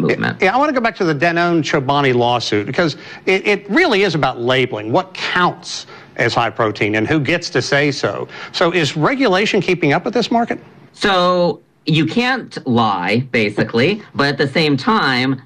movement. Yeah, I want to go back to the Danone Chobani lawsuit because it really is about labeling what counts as high protein and who gets to say so. So is regulation keeping up with this market? So you can't lie, basically, but at the same time,